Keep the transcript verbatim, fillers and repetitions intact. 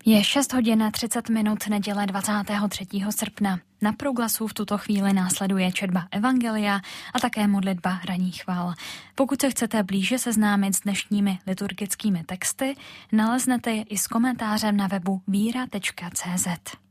Je šest hodin a třicet minut neděle dvacátého třetího srpna. Na Proglasu v tuto chvíli následuje četba Evangelia a také modlitba ranní chvál. Pokud se chcete blíže seznámit s dnešními liturgickými texty, naleznete je i s komentářem na webu víra tečka cé zet.